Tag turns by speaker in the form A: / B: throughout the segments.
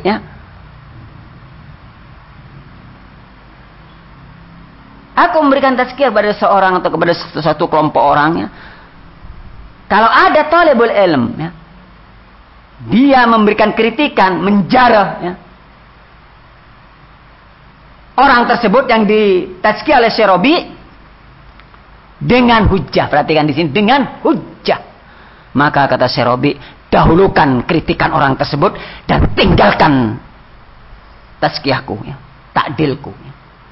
A: ya. Aku memberikan tazkiyah kepada seorang atau kepada satu kelompok orang, ya. Kalau ada talibul ilm, ya, dia memberikan kritikan, menjarah, ya, orang tersebut yang ditazkiyah oleh Syekh Rabi dengan hujjah. Perhatikan di sini, dengan hujjah. Maka kata Syekh Rabi, dahulukan kritikan orang tersebut dan tinggalkan tazkiyahku, ya, takdilku. Ya.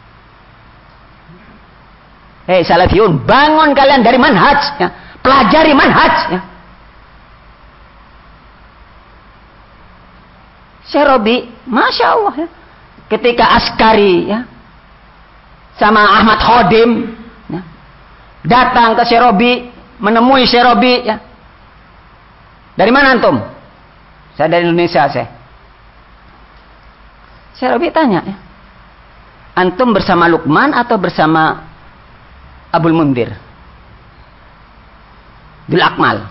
A: Hei salafiyun, bangun kalian dari manhaj, ya. Pelajari manhaj, ya. Syekh Rabi, Masya Allah, ya. Ketika Askari, ya, sama Ahmad Khodim, ya, datang ke Syekh Rabi, menemui Syekh Rabi, ya. Dari mana antum? Saya dari Indonesia, Syekh Rabi tanya, ya, antum bersama Luqman atau bersama Abul Mundir? Dul Akmal.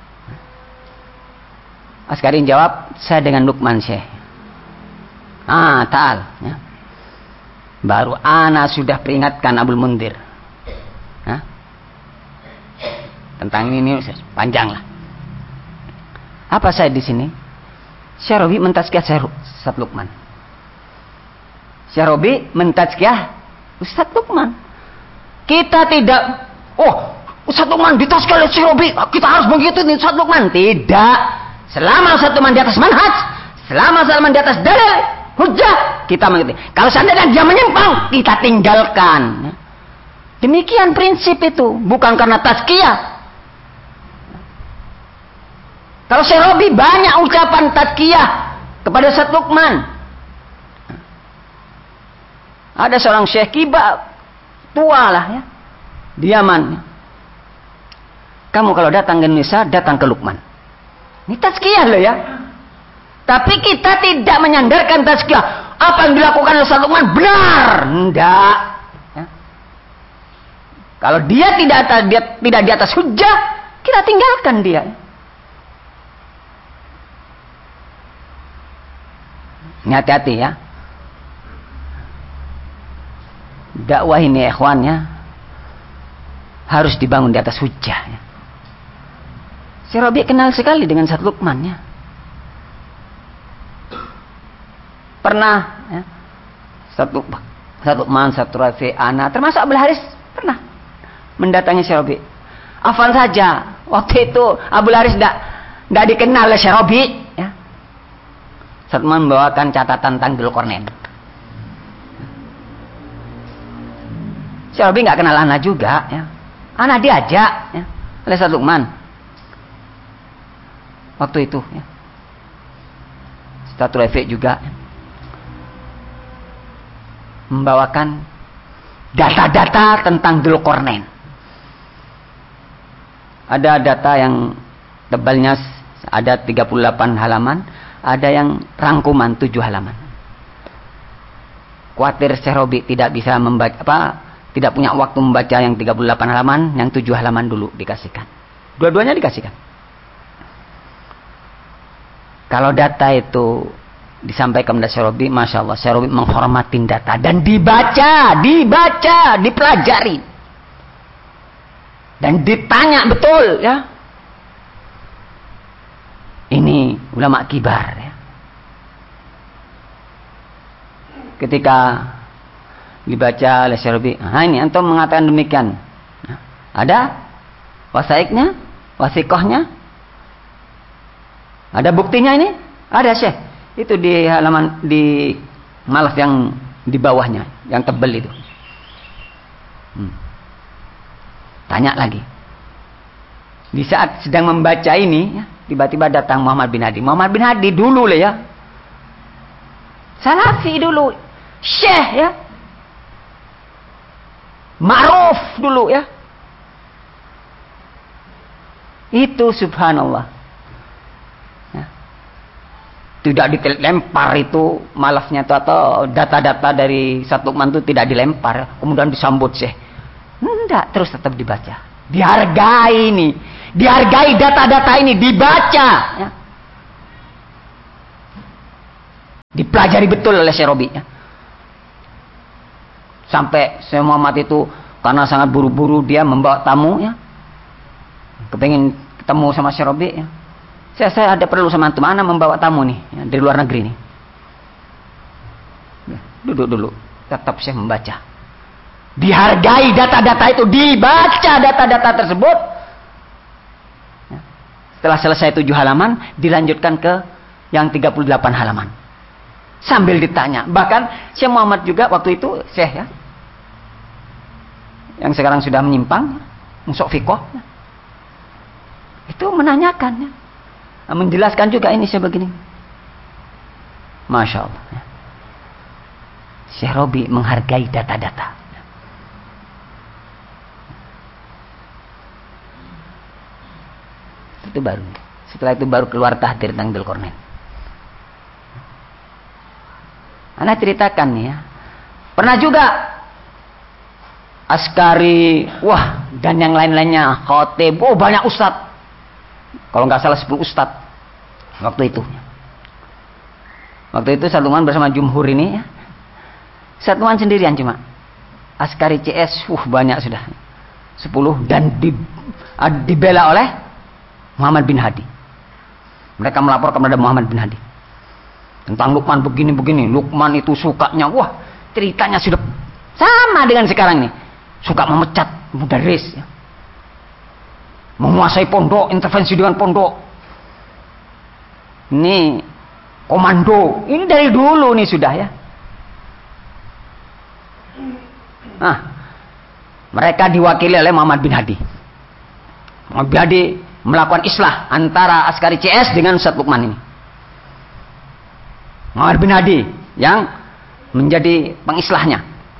A: Askarin jawab, saya dengan Luqman, Syekh. Ta'al, ya. Baru ana sudah peringatkan Abul Mundir, ya, tentang ini panjang lah. Apa saya di sini? Syekh Rabi mentazkiyah Ustaz Luqman. Syekh Rabi mentazkiyah Ustaz Luqman. Kita tidak, Ustaz Luqman ditazkiyah oleh Syekh Rabi, kita harus begitu nih Ustaz Luqman. Tidak. Selama Ustaz Luqman di atas manhaj, selama Ustaz Luqman di atas dalil, hujjah, kita mengikuti. Kalau seandainya dia menyimpang, kita tinggalkan. Demikian prinsip itu, bukan karena tazkiyah. Kalau Syekh Rabi banyak ucapan tazkiyah kepada Ustaz Luqman. Ada seorang Syekh Kiba, tua lah, ya, di Yaman. Kamu kalau datang ke Indonesia, datang ke Luqman. Ini tazkiyah loh, ya. Tapi kita tidak menyandarkan tazkiyah. Apa yang dilakukan oleh Ustaz Luqman benar? Enggak. Ya. Kalau dia tidak di atas hujjah, kita tinggalkan dia. Ini hati-hati, ya. Dakwah ini, ikhwan, ya, harus dibangun di atas hujjah, ya. Syekh Rabi kenal sekali dengan Ustaz Luqman, ya. Pernah, ya, Ustaz Luqman, Ustaz Rafi, Ana, termasuk Abdul Haris pernah mendatangi Syekh Rabi. Afan saja, waktu itu Abdul Haris tidak dikenal oleh Syekh Rabi, ya. Ustaz Luqman membawakan catatan tentang Dzulqarnain. Syekh Rabi nggak kenal Ana juga, ya. Ana diajak, ya, oleh Ustaz Luqman waktu itu, ya. Ustaz Rafi juga, ya, membawakan data-data tentang Dzulqarnain. Ada data yang tebalnya ada 38 halaman, ada yang rangkuman 7 halaman. Khawatir Syekh Rabi tidak bisa membaca, tidak punya waktu membaca yang 38 halaman, yang 7 halaman dulu dikasihkan. Dua-duanya dikasihkan. Kalau data itu disampaikan kepada Syekh Rabi, Masya Allah, Syekh Rabi menghormati data dan dibaca, dipelajari. Dan ditanya betul, ya. Ini ulama kibar, ya. Ketika dibaca oleh Syekh Rabi, ini antum mengatakan demikian. Ada wasaiknya, wasikohnya, ada buktinya ini? Ada, Syekh. Itu di halaman, di malaf yang di bawahnya, yang tebal itu. Tanya lagi. Di saat sedang membaca ini, ya, tiba-tiba datang Muhammad bin Hadi. Muhammad bin Hadi dulu lah, ya, Salafi dulu, Syekh, ya, ma'ruf dulu, ya. Itu subhanallah, ya. Tidak dilempar itu malafnya itu, atau data-data dari Ustaz Luqman itu tidak dilempar kemudian disambut Syekh. Enggak, terus tetap dibaca. Dihargai ini, dihargai data-data ini, dibaca, ya. Dipelajari betul oleh Syekh Robi. Ya. Sampai Syekh Muhammad itu karena sangat buru-buru dia membawa tamu ya. Kepengen ketemu sama Syekh Robi ya. Saya ada perlu sama antum, ana membawa tamu nih ya, dari luar negeri nih. Ya, duduk dulu. Tetap Syekh membaca. Dihargai data-data itu, dibaca data-data tersebut. Ya. Setelah selesai 7 halaman, dilanjutkan ke yang 38 halaman. Sambil ditanya. Bahkan Syekh Muhammad juga waktu itu, Syekh ya, yang sekarang sudah menyimpang, Musok Fikoh, ya, itu menanyakan, ya, menjelaskan juga ini Syekh begini. Masya Allah. Ya. Syekh Robi menghargai data-data. Itu baru. Setelah itu baru keluar tahdir tentang Dzulqarnain. Ana ceritakan nih ya. Pernah juga Askari, wah, dan yang lain-lainnya, khotib, oh banyak ustadz. Kalau nggak salah 10 ustadz waktu itu. Waktu itu Satuan bersama Jumhur ini ya. Satuan sendirian cuma. Askari CS, banyak sudah. 10 dan dibela oleh Muhammad bin Hadi. Mereka melapor kepada Muhammad bin Hadi. Tentang Luqman begini-begini. Luqman itu sukanya, wah, ceritanya sudah sama dengan sekarang nih. Suka memecat mudaris ya. Menguasai pondok, intervensi dengan pondok. Ini komando. Ini dari dulu nih sudah ya. Nah, mereka diwakili oleh Muhammad bin Hadi. Muhammad bin Hadi melakukan islah antara Askari CS dengan Ustaz Luqman ini. Muhammad bin Hadi yang menjadi pengislahnya.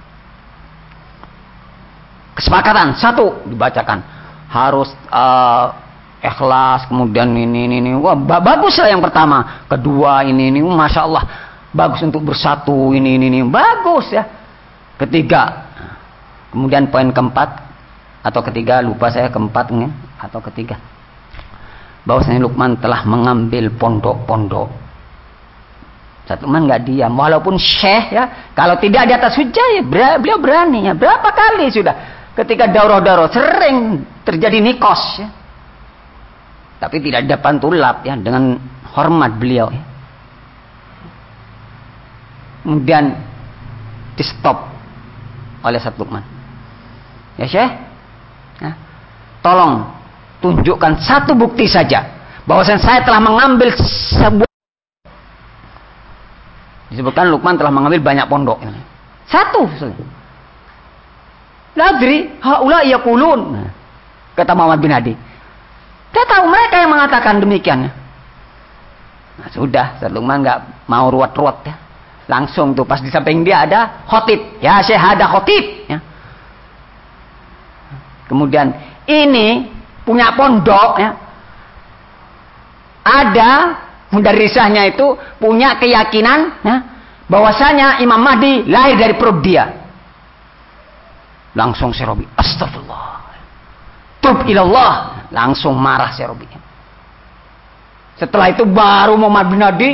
A: Kesepakatan satu dibacakan harus ikhlas, kemudian ini wah bagus lah yang pertama, kedua ini masya Allah bagus untuk bersatu ini bagus ya. Ketiga, kemudian poin keempat atau ketiga lupa saya keempat atau ketiga, bahwasanya Luqman telah mengambil pondok-pondok. Satu man nggak diam, walaupun syekh ya, kalau tidak di atas hujah ya beliau berani ya. Berapa kali sudah ketika daurah-daurah sering terjadi nikos ya. Tapi tidak di depan tulab ya, dengan hormat beliau ya. Kemudian di stop oleh Satu Luqman. Ya Syekh, ya, tolong tunjukkan satu bukti saja bahwasanya saya telah mengambil sebuah. Disebutkan Luqman telah mengambil banyak pondok. Satu. Ladri haula yaqulun. Kata Muhammad bin Hadi. Dia tahu mereka yang mengatakan demikian. Nah, sudah, Luqman enggak mau ruwet-ruwet ya. Langsung tuh pas di samping dia ada khotib. Ya, Syekh ada khotib ya. Kemudian ini punya pondok ya. Ada mudarisahnya itu punya keyakinan ya, bahwasanya Imam Mahdi lahir dari perut dia. Langsung Syekh Robi, astagfirullah, tub ilallah, langsung marah Syekh Robi. Setelah itu baru Muhammad bin Hadi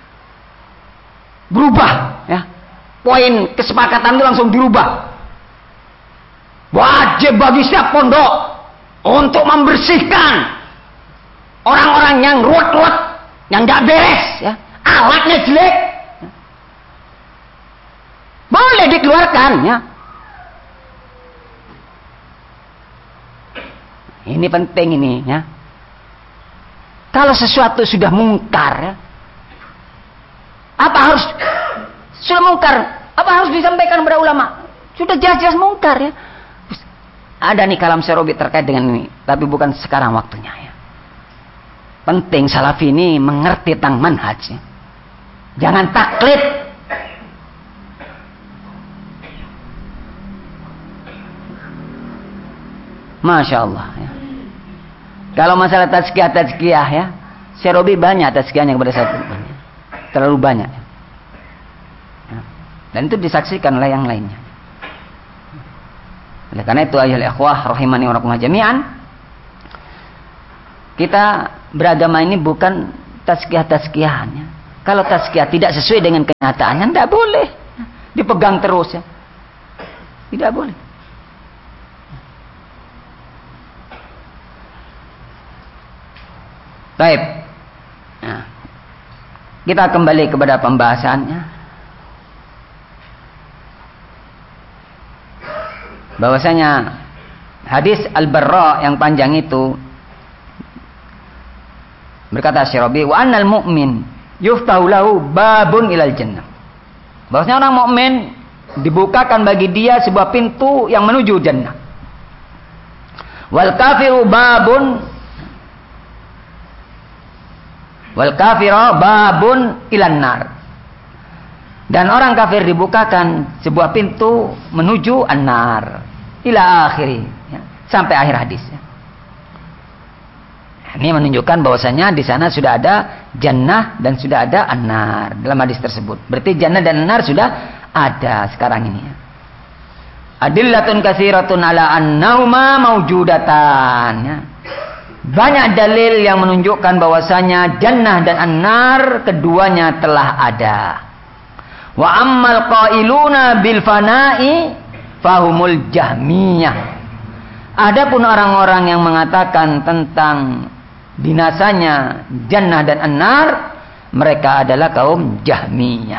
A: berubah ya. Poin kesepakatan itu langsung dirubah. Wajib bagi setiap pondok untuk membersihkan orang-orang yang ruwet-ruwet, yang tidak beres ya, alatnya jelek, boleh dikeluarkan ya. Ini penting ini ya. Kalau sesuatu sudah mungkar ya, apa harus sudah mungkar, apa harus disampaikan kepada ulama? Sudah jelas-jelas mungkar ya. Ada nih kalam Syekh Robi terkait dengan ini, tapi bukan sekarang waktunya ya. Penting salafi ini mengerti tentang manhaj ya. Jangan taklid. Masya Allah ya. Kalau masalah tazkiyah ya, Syekh Robi banyak tazkiyahnya kepada saya, terlalu banyak ya. Dan itu disaksikan oleh yang lainnya. Oleh karena itu ayyuhal ikhwah rahimani wa rahimakumullah jami'an, kita beragama ini bukan tazkiyah-tazkiyahannya, Kalau tazkiyah tidak sesuai dengan kenyataannya, tidak boleh dipegang terus ya. Tidak boleh. Baik. Nah, kita kembali kepada pembahasannya. Bahwasanya hadis Al-Barra yang panjang itu berkata Syarabi, wa annal mu'min yuftahu lahu babun ilal jannah. Bahwasanya orang mukmin dibukakan bagi dia sebuah pintu yang menuju jannah. Wal kafiru babun ilan nar. Dan orang kafir dibukakan sebuah pintu menuju an-nar ila akhiri, ya, sampai akhir hadis. Ya. Ini menunjukkan bahwasanya di sana sudah ada jannah dan sudah ada an-nar dalam hadis tersebut. Berarti jannah dan an-nar sudah ada sekarang ini. Ya. Adillatun katsiratun ala annahuma maujudatan. Ya. Banyak dalil yang menunjukkan bahwasanya jannah dan an-nar keduanya telah ada. Wa ammal qailuna bil fana'i fahumul jahmiyah. Adapun orang-orang yang mengatakan tentang binasanya jannah dan an-nar, mereka adalah kaum Jahmiyah.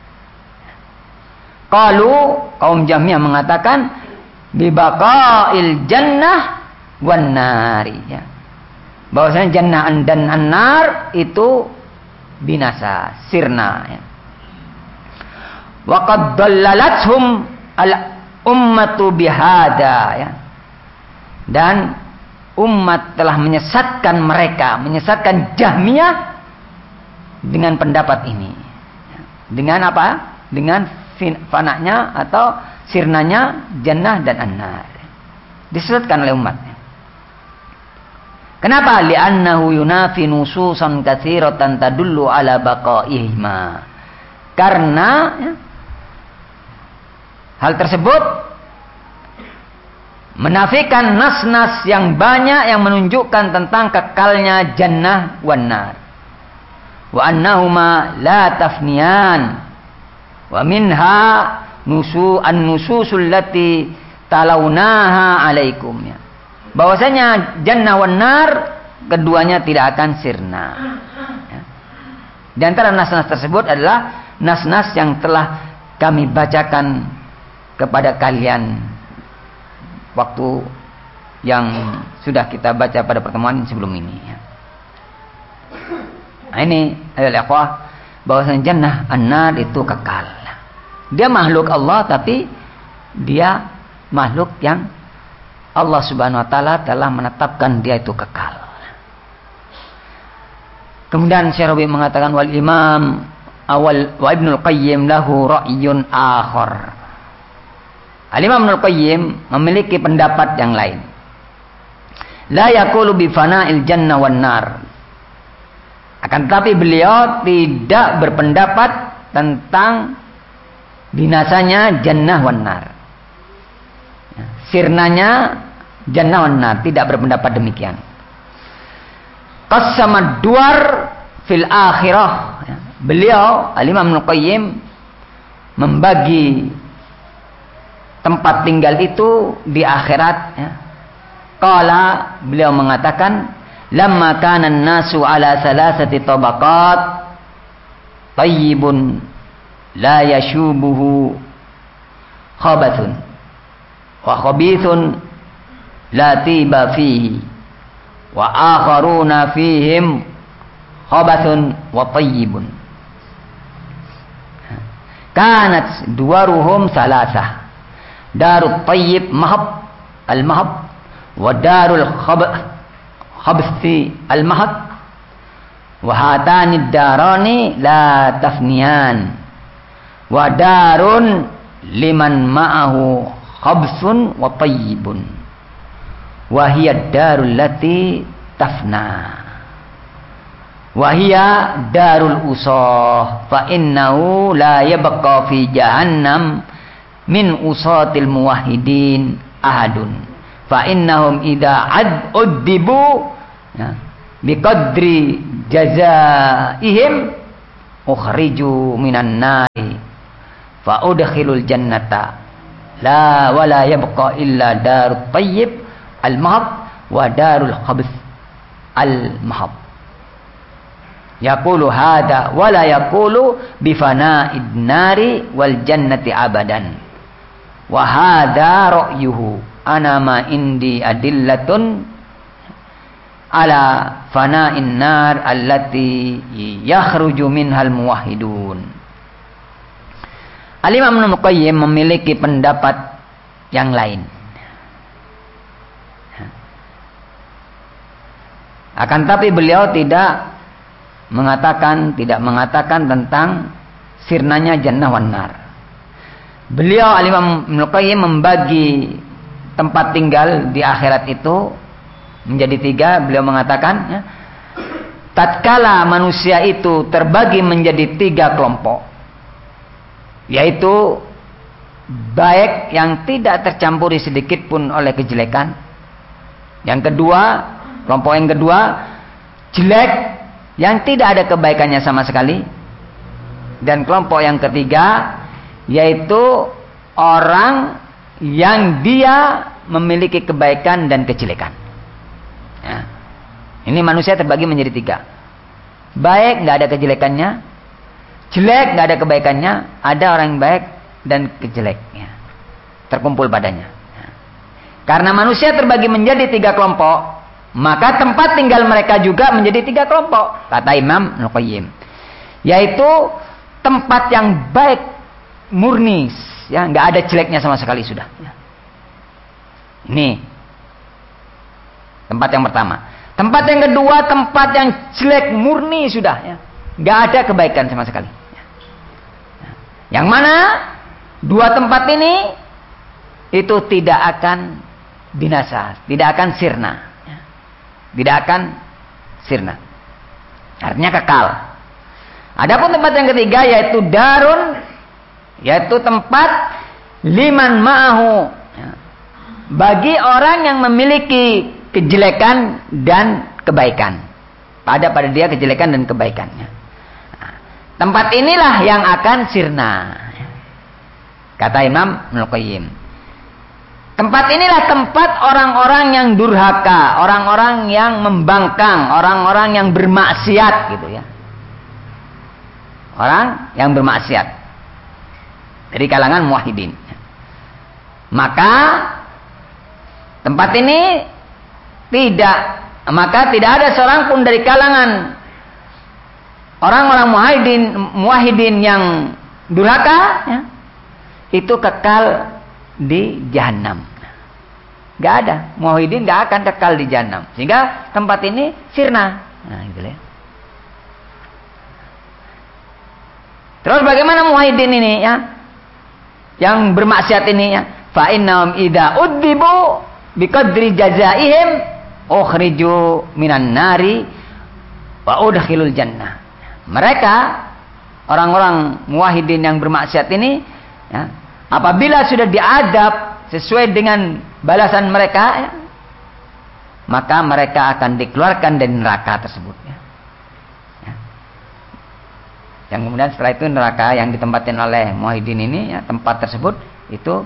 A: Qalu, kaum Jahmiyah mengatakan bibaqa'il jannah wan nari, ya. Bahwasanya jannah dan an-nar itu binasa, sirna, ya. Wa qad dallalathum al-ummatu bihada, ya. Dan umat telah menyesatkan mereka, menyesatkan Jahmiyah dengan pendapat ini. Dengan apa? Dengan fananya atau sirnanya jannah dan an-nar. Disesatkan oleh umatnya. Kenapa? Li'annahu yunafi nususan katsiratan tadullu ala baqa'ihima. Karena ya, hal tersebut menafikan nas-nas yang banyak yang menunjukkan tentang kekalnya jannah wan nar. Wa annahuma la tafniyan. Wa minha nususul lati talaunaha alaikum, ya. Bahwasanya jannah wan nar keduanya tidak akan sirna. Ya. Di antara nas-nas tersebut adalah nas-nas yang telah kami bacakan kepada kalian waktu yang sudah kita baca pada pertemuan sebelum ini. Nah, ini adalah ikhwah, bahwasanya jannah an-nar itu kekal. Dia makhluk Allah, tapi dia makhluk yang Allah Subhanahu wa taala telah menetapkan dia itu kekal. Kemudian Syarabi mengatakan wal imam awal wa Ibnul Qayyim lahu ra'yun akhar. Al-Imam Ibnul Qayyim memiliki pendapat yang lain. La yaqulu bi fana'il jannah wan nar. Akan tetapi beliau tidak berpendapat tentang binasanya jannah wan nar. Sirnanya jannah wan nar, tidak berpendapat demikian. Qasamad duar fil akhirah. Beliau Al-Imam Ibnul Qayyim membagi tempat tinggal itu di akhirat, ya. Qala, beliau mengatakan lamma kana an-nasu ala salasati tabaqat tayyibun la yashubuhu khabathun wa khabithun la tiba fihi wa akharuna fihim khabathun wa tayyibun. Kanat duwaruhum salasah. Darut tayyib mahab al-mahab wa darul khabthi al-mahab wa hatani darani la tafniyan wa darun liman ma'ahu khabsun wa tayyibun wa hiya darul lati tafna wa hiya darul usah fa innahu la yabqa fi jahannam min usatil muwahhidin ahadun fa innahum idza uddibu, ya, biqadri jazaihim ukhriju minan nari fa udkhilul jannata la wala yabqa illa darut tayyib al mahab wa darul khabith al mahab. Yaqulu hada wala yaqulu bi fana'id nari wal jannati abadan. Wa hada ra'yuhu ana ma indi adillatun ala fana'in nar allati yakhruju minhal muwahhidun. Al-Imam Ibnu Qayyim memiliki pendapat yang lain. Akan tapi beliau tidak mengatakan tentang sirnanya jannah wan nar. Beliau Al-Imam Ibnu Qayyim membagi tempat tinggal di akhirat itu menjadi 3. Beliau mengatakan ya, tatkala manusia itu terbagi menjadi 3 kelompok, yaitu baik yang tidak tercampuri sedikit pun oleh kejelekan. Yang kedua, kelompok yang kedua, jelek yang tidak ada kebaikannya sama sekali. Dan kelompok yang ketiga, yaitu orang yang dia memiliki kebaikan dan kejelekan. Ya. Ini manusia terbagi menjadi 3. Baik, nggak ada kejelekannya. Jelek, nggak ada kebaikannya. Ada orang yang baik dan kejeleknya terkumpul padanya. Ya. Karena manusia terbagi menjadi 3 kelompok, maka tempat tinggal mereka juga menjadi 3 kelompok. Kata Imam Ibnu Qayyim, yaitu tempat yang baik, murni, ya, nggak ada jeleknya sama sekali sudah. Ya. Ini tempat yang pertama. Tempat yang kedua, tempat yang jelek murni sudah, ya, nggak ada kebaikan sama sekali. Ya. Yang mana 2 tempat ini itu tidak akan binasa, tidak akan sirna, ya. Tidak akan sirna. Artinya kekal. Adapun tempat yang ketiga yaitu darun, yaitu tempat liman ma'ahu, ya, bagi orang yang memiliki kejelekan dan kebaikan. Pada dia kejelekan dan kebaikannya. Nah, tempat inilah yang akan sirna. Kata Imam Ibnu Qayyim. Tempat inilah tempat orang-orang yang durhaka, orang-orang yang membangkang, orang-orang yang bermaksiat gitu ya. Orang yang bermaksiat dari kalangan muwahhidin. Maka tempat ini tidak ada seorang pun dari kalangan orang-orang muwahhidin yang durhaka, ya, itu kekal di jahanam. Gak ada muwahhidin, gak akan kekal di jahanam. Sehingga tempat ini sirna. Nah, gitu ya. Terus bagaimana muwahhidin ini, ya, yang bermaksiat ini, ya, fa innahum idza udzibu biqadri jazaihim ukhriju minan nari wa udkhilul jannah. Mereka orang-orang muwahhidin yang bermaksiat ini, ya, apabila sudah diadab sesuai dengan balasan mereka, ya, maka mereka akan dikeluarkan dari neraka tersebut, ya. Ya. Yang kemudian setelah itu neraka yang ditempatin oleh muwahhidin ini, ya, tempat tersebut itu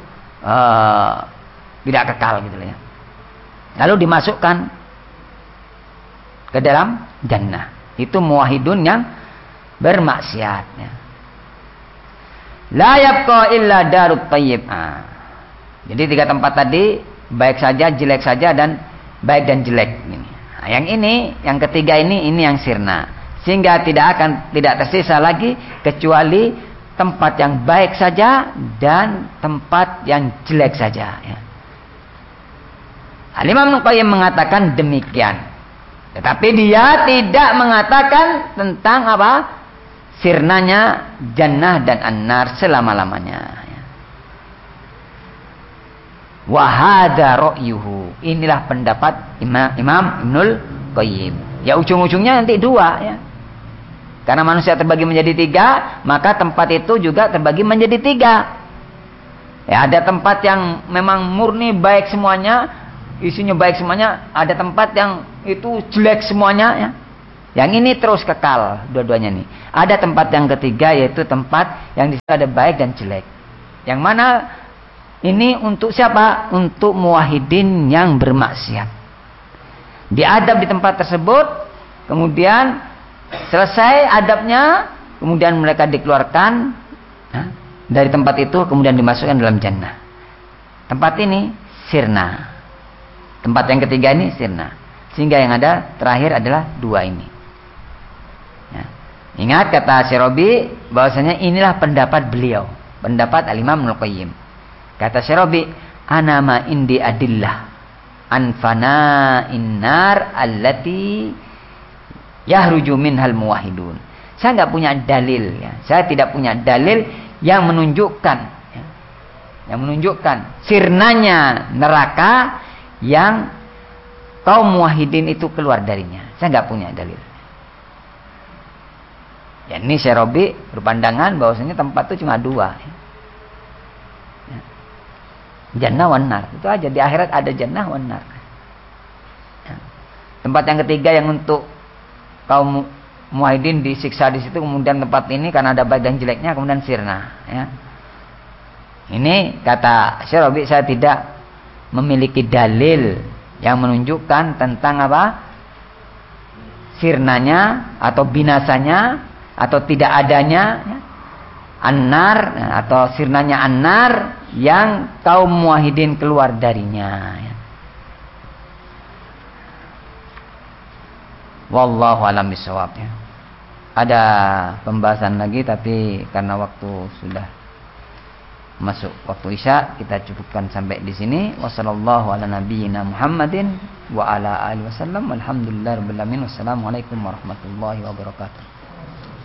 A: tidak kekal gitu ya. Lalu dimasukkan ke dalam jannah. Itu muwahhidun yang bermaksiat, ya. La yabqa illa darut tayyib. Jadi 3 tempat tadi, baik saja, jelek saja, dan baik dan jelek ini. Nah, yang ini, yang ketiga ini yang sirna. Sehingga tidak tersisa lagi kecuali tempat yang baik saja dan tempat yang jelek saja, ya. Al-Imam Ibnu Qayyim mengatakan demikian. Tetapi dia tidak mengatakan tentang apa? Sirnanya jannah dan an-nar selama-lamanya. Wa hadza ra'yuhu. Inilah pendapat Imam Ibnu Qayyim. Ya, ujung-ujungnya nanti 2, ya. Karena manusia terbagi menjadi 3, maka tempat itu juga terbagi menjadi 3. Ya, ada tempat yang memang murni baik semuanya, isinya baik semuanya. Ada tempat yang itu jelek semuanya, ya. Yang ini terus kekal dua-duanya nih. Ada tempat yang ketiga, yaitu tempat yang di situ ada baik dan jelek. Yang mana ini untuk siapa? Untuk muwahhidin yang bermaksiat. Diadab di tempat tersebut, kemudian selesai adabnya, kemudian mereka dikeluarkan dari tempat itu, kemudian dimasukkan dalam jannah. Tempat ini sirna. Tempat yang ketiga ini sirna. Sehingga yang ada terakhir adalah dua ini. Ya. Ingat kata Syarabi bahwasanya inilah pendapat beliau, pendapat Al-Imam Ibnu Qayyim. Kata Syarabi, ana ma indi adillah an fana'in nar allati yahruju minhal muwahhidun. Saya enggak punya dalil, ya. Saya tidak punya dalil yang menunjukkan, ya, yang menunjukkan sirnanya neraka yang kaum muwahhidin itu keluar darinya. Saya enggak punya dalil. Ya, ini Syarabi berpandangan bahwasanya tempat itu cuma dua. Ya. Jannah wan nar. Itu aja, di akhirat ada jannah wan nar. Ya. Tempat yang ketiga yang untuk kaum muwahhidin disiksa di situ, kemudian tempat ini karena ada baik dan jeleknya kemudian sirna, ya. Ini kata Syarabi, saya tidak memiliki dalil yang menunjukkan tentang apa? Sirnanya atau binasanya atau tidak adanya, ya, an-nar atau sirnanya an-nar yang kaum muwahhidin keluar darinya, ya. Wallahu a'lam bishawab, ya. Ada pembahasan lagi tapi karena waktu sudah masuk waktu Isya, kita cukupkan sampai di sini. Wassallallahu ala nabiyyina Muhammadin wa ala alihi wasallam. Walhamdulillahirabbil alamin. Wassalamualaikum warahmatullahi wabarakatuh.